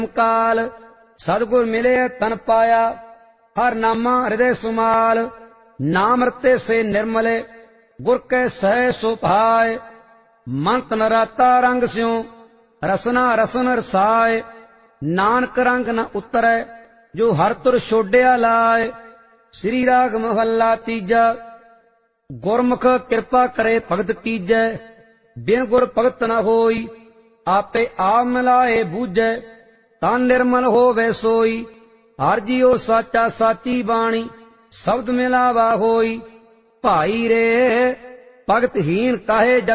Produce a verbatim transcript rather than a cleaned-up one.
काल सतगुर मिले तन पाया हर नामा हृदय सुमाल नाम रते से निर्मले गुर कै सह सो भाय मन तन राता रंग स्यों रसना रसन रसाय नानक रंग न उतरै जो हर तुर छोड़िया लाए। श्री राग महला तीजा गुरमुख कृपा करे भगत कीजै बिन गुर भगत न होई आपे आप मिलाए बूझै तन निर्मल होवे सोई हर जियो साचा साची बाणी शब्द मिलावा होई भाई रे भगतहीन काहे